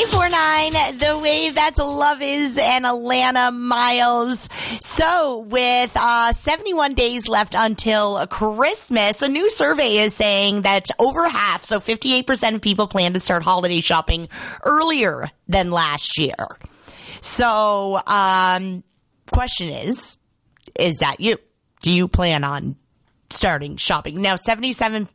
94.9 The Wave. That's Love Is and Alana Miles. So with 71 days left until Christmas, a new survey is saying that over half, so 58% of people plan to start holiday shopping earlier than last year. So, question is that you? Do you plan on starting shopping? Now, 77%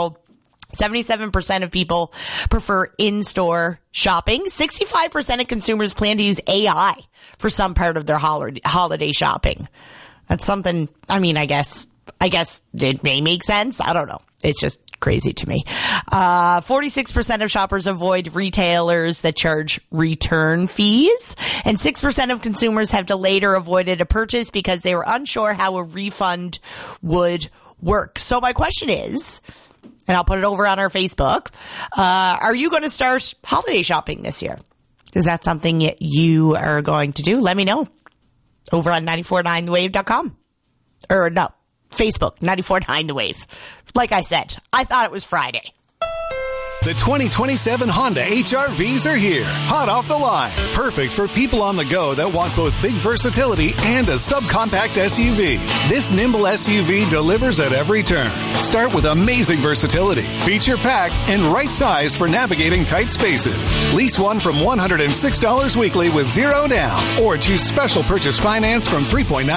of people prefer in-store shopping. 65% of consumers plan to use AI for some part of their holiday shopping. That's something, I mean, I guess it may make sense. I don't know. It's just crazy to me. 46% of shoppers avoid retailers that charge return fees. And 6% of consumers have delayed or avoided a purchase because they were unsure how a refund would work. So my question is, and I'll put it over on our Facebook, are you going to start holiday shopping this year? Is that something you are going to do? Let me know over on 949thewave.com. Or no, Facebook, 949 The Wave. Like I said, I thought it was Friday. The 2027 Honda HR-Vs are here, hot off the line. Perfect for people on the go that want both big versatility and a subcompact SUV. This nimble SUV delivers at every turn. Start with amazing versatility, feature-packed, and right-sized for navigating tight spaces. Lease one from $106 weekly with $0 down, or choose special purchase finance from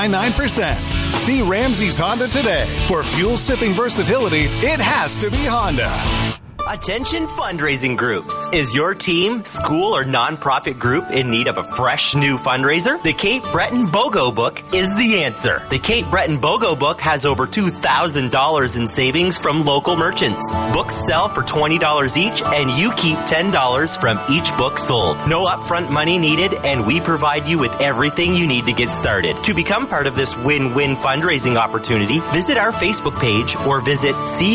3.99%. See Ramsey's Honda today. For fuel-sipping versatility, it has to be Honda. Attention fundraising groups. Is your team, school, or nonprofit group in need of a fresh new fundraiser? The Cape Breton BOGO Book is the answer. The Cape Breton BOGO Book has over $2,000 in savings from local merchants. Books sell for $20 each, and you keep $10 from each book sold. No upfront money needed, and we provide you with everything you need to get started. To become part of this win-win fundraising opportunity, visit our Facebook page or visit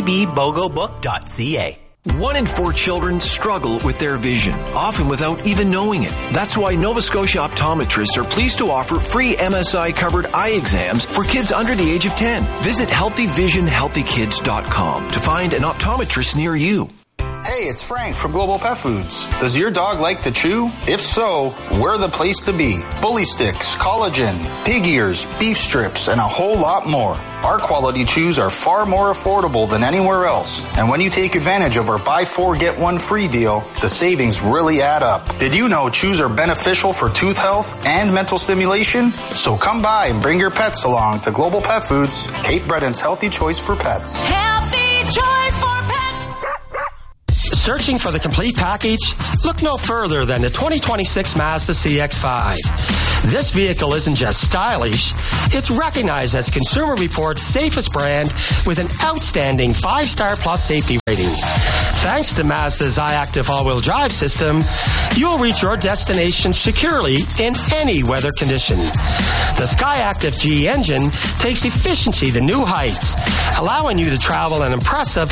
cbbogobook.ca. 1 in 4 children struggle with their vision, often without even knowing it. That's why Nova Scotia optometrists are pleased to offer free MSI-covered eye exams for kids under the age of 10. Visit healthyvisionhealthykids.com to find an optometrist near you. Hey, it's Frank from Global Pet Foods. Does your dog like to chew? If so, we're the place to be. Bully sticks, collagen, pig ears, beef strips, and a whole lot more. Our quality chews are far more affordable than anywhere else. And when you take advantage of our buy 4 get 1 free deal, the savings really add up. Did you know chews are beneficial for tooth health and mental stimulation? So come by and bring your pets along to Global Pet Foods, Cape Breton's healthy choice for pets. Healthy choice for pets. Searching for the complete package? Look no further than the 2026 Mazda CX-5. This vehicle isn't just stylish, it's recognized as Consumer Reports' safest brand with an outstanding 5-star plus safety rating. Thanks to Mazda's iActive all-wheel drive system, you'll reach your destination securely in any weather condition. The SkyActiv G engine takes efficiency to new heights, allowing you to travel an impressive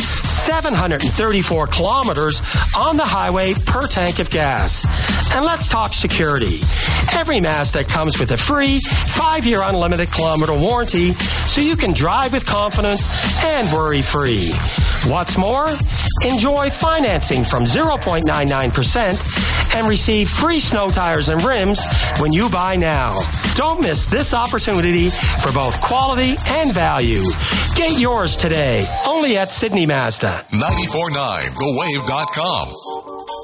734 kilometers on the highway per tank of gas. And let's talk security. Every Mazda comes with a free 5-year unlimited kilometer warranty, so you can drive with confidence and worry-free. What's more, enjoy financing from 0.99% and receive free snow tires and rims when you buy now. Don't miss this opportunity for both quality and value. Get yours today, only at Sydney Mazda. 949thewave.com.